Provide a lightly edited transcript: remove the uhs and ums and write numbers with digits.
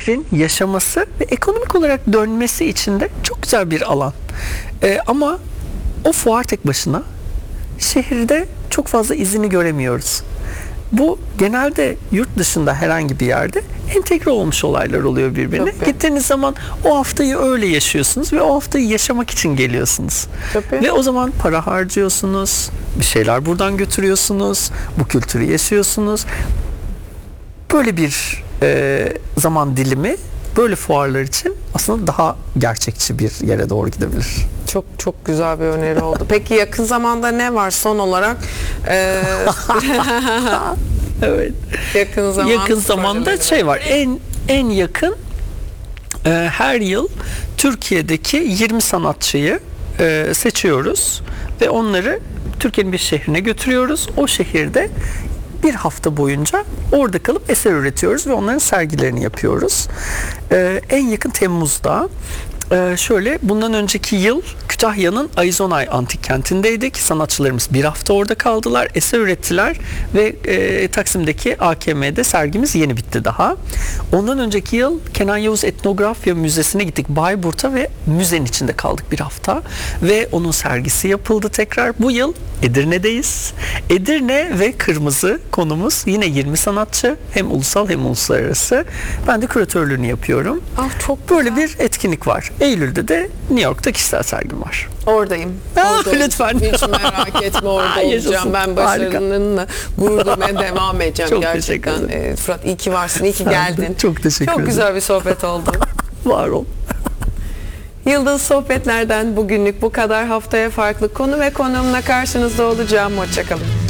şehrin yaşaması ve ekonomik olarak dönmesi için de çok güzel bir alan. Ama o fuar tek başına şehirde çok fazla izini göremiyoruz. Bu genelde yurt dışında herhangi bir yerde entegre olmuş olaylar oluyor birbirine. Tabii. Gittiğiniz zaman o haftayı öyle yaşıyorsunuz ve o haftayı yaşamak için geliyorsunuz. Tabii. Ve o zaman para harcıyorsunuz, bir şeyler buradan götürüyorsunuz, bu kültürü yaşıyorsunuz. Böyle bir zaman dilimi böyle fuarlar için aslında daha gerçekçi bir yere doğru gidebilir. Çok çok güzel bir öneri oldu. Peki yakın zamanda ne var son olarak? Evet. Yakın zamanda şey var. En yakın her yıl Türkiye'deki 20 sanatçıyı seçiyoruz ve onları Türkiye'nin bir şehrine götürüyoruz. O şehirde bir hafta boyunca orada kalıp eser üretiyoruz ve onların sergilerini yapıyoruz. En yakın Temmuz'da. Şöyle, bundan önceki yıl Kütahya'nın Aizonay Antik Kenti'ndeydik. Sanatçılarımız bir hafta orada kaldılar, eser ürettiler ve Taksim'deki AKM'de sergimiz yeni bitti daha. Ondan önceki yıl Kenan Yavuz Etnografya Müzesi'ne gittik Bayburt'a ve müzenin içinde kaldık bir hafta ve onun sergisi yapıldı tekrar. Bu yıl Edirne'deyiz. Edirne ve Kırmızı konumuz, yine 20 sanatçı, hem ulusal hem uluslararası. Ben de küratörlüğünü yapıyorum. Çok böyle güzel. bir etkinlik var. Eylül'de de New York'ta kişisel sergim var. Oradayım. Lütfen. Hiç merak etme, orada olacağım. Ben başarınınla gurur duymaya devam edeceğim. Çok gerçekten. teşekkür ederim. Fırat, iyi ki varsın, iyi ki geldin. Çok teşekkür ederim. Çok güzel bir sohbet oldu. Var ol. Yıldız Sohbetler'den bugünlük bu kadar. Haftaya farklı konu ve konuğumla karşınızda olacağım. Hoşça kalın.